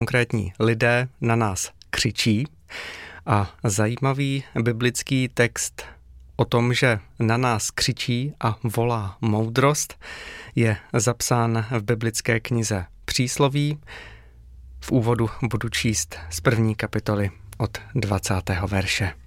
Konkrétní lidé na nás křičí a zajímavý biblický text o tom, že na nás křičí a volá moudrost, je zapsán v biblické knize Přísloví. V úvodu budu číst z 1. kapitoly od 20. verše.